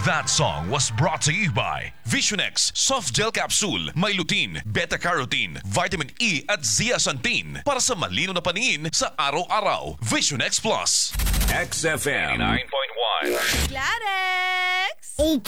That song was brought to you by Visionex Soft Gel Capsule, may lutein, beta-carotene, vitamin E at zeaxanthin para sa malino na paningin sa araw-araw. Visionex Plus. XFM 9.1. Clarex!